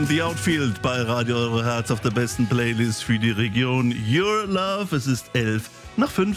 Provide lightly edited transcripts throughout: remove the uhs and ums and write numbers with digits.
The Outfield bei Radio Euro Herz auf der besten Playlist für die Region Your Love. Es ist 5:11.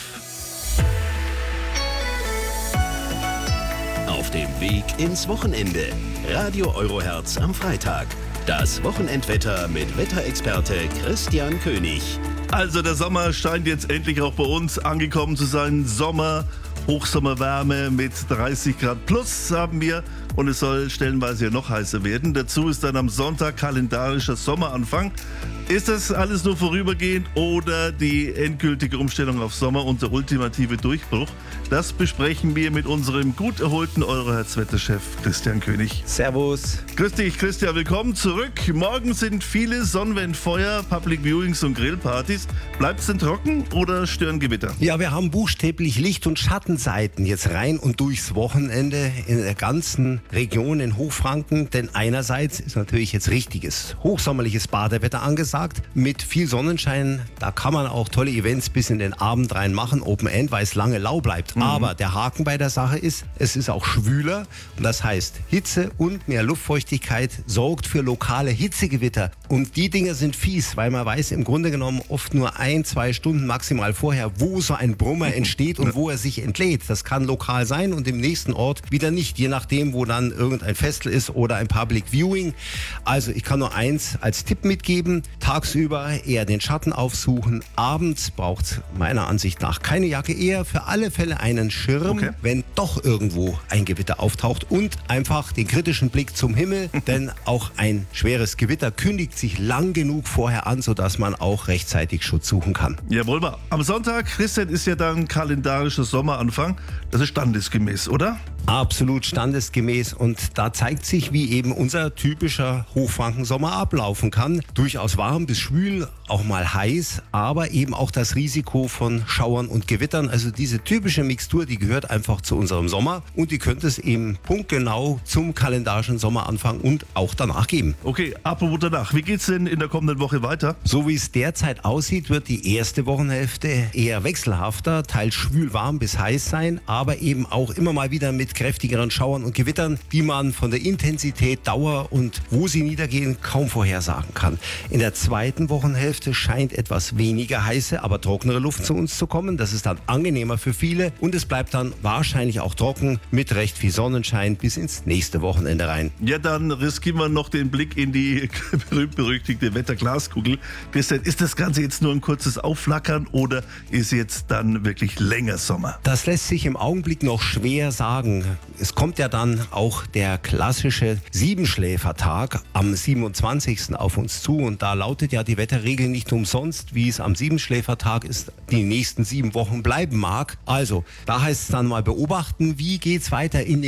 Auf dem Weg ins Wochenende. Radio Euro Herz am Freitag. Das Wochenendwetter mit Wetterexperte Christian König. Also der Sommer scheint jetzt endlich auch bei uns angekommen zu sein. Sommer, Hochsommerwärme mit 30 Grad plus haben wir und es soll stellenweise ja noch heißer werden. Dazu ist dann am Sonntag kalendarischer Sommeranfang. Ist das alles nur vorübergehend oder die endgültige Umstellung auf Sommer und der ultimative Durchbruch? Das besprechen wir mit unserem gut erholten Euroherz-Wetterchef Christian König. Servus. Grüß dich, Christian, willkommen zurück. Morgen sind viele Sonnenwendfeuer, Public Viewings und Grillpartys. Bleibt es denn trocken oder stören Gewitter? Ja, wir haben buchstäblich Licht- und Schattenseiten jetzt rein und durchs Wochenende in der ganzen Region in Hochfranken. Denn einerseits ist natürlich jetzt richtiges hochsommerliches Badewetter angesagt mit viel Sonnenschein. Da kann man auch tolle Events bis in den Abend rein machen, Open End, weil es lange lau bleibt. Aber der Haken bei der Sache ist, es ist auch schwüler. Und das heißt, Hitze und mehr Luftfeuchtigkeit sorgt für lokale Hitzegewitter. Und die Dinger sind fies, weil man weiß im Grunde genommen oft nur 1-2 Stunden maximal vorher, wo so ein Brummer entsteht und wo er sich entlädt. Das kann lokal sein und im nächsten Ort wieder nicht, je nachdem, wo dann irgendein Festel ist oder ein Public Viewing. Also ich kann nur eins als Tipp mitgeben: tagsüber eher den Schatten aufsuchen. Abends braucht es meiner Ansicht nach keine Jacke, eher für alle Fälle einen Schirm, wenn doch irgendwo ein Gewitter auftaucht, und einfach den kritischen Blick zum Himmel, denn auch ein schweres Gewitter kündigt sich lang genug vorher an, sodass man auch rechtzeitig Schutz suchen kann. Jawohl, am Sonntag, Christian, ist ja dann kalendarischer Sommeranfang. Das ist standesgemäß, oder? Absolut standesgemäß, und da zeigt sich, wie eben unser typischer Hochfrankensommer ablaufen kann. Durchaus warm bis schwül, auch mal heiß, aber eben auch das Risiko von Schauern und Gewittern. Also diese typische Mixtur, die gehört einfach zu unserem Sommer und die könnte es eben punktgenau zum kalendarischen Sommeranfang und auch danach geben. Okay, apropos danach, wie geht's denn in der kommenden Woche weiter? So wie es derzeit aussieht, wird die erste Wochenhälfte eher wechselhafter, teils schwül warm bis heiß sein, aber eben auch immer mal wieder mit kräftigeren Schauern und Gewittern, die man von der Intensität, Dauer und wo sie niedergehen kaum vorhersagen kann. In der zweiten Wochenhälfte scheint etwas weniger heiße, aber trocknere Luft zu uns zu kommen. Das ist dann angenehmer für viele und es bleibt dann wahrscheinlich auch trocken mit recht viel Sonnenschein bis ins nächste Wochenende rein. Ja, dann riskieren wir noch den Blick in die berühmt-berüchtigte Wetterglaskugel. Christian, ist das Ganze jetzt nur ein kurzes Aufflackern oder ist jetzt dann wirklich länger Sommer? Das lässt sich im Augenblick noch schwer sagen. Es kommt ja dann auch der klassische Siebenschläfertag am 27. auf uns zu und da lautet ja die Wetterregel nicht umsonst, wie es am Siebenschläfertag ist, die nächsten 7 Wochen bleiben mag. Also, da heißt es dann mal beobachten, wie geht's weiter in